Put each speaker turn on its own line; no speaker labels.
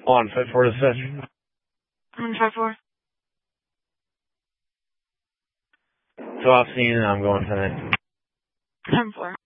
On 5-4 dispatch.
On 5-4.
So I've seen and I'm going tonight.
10-4.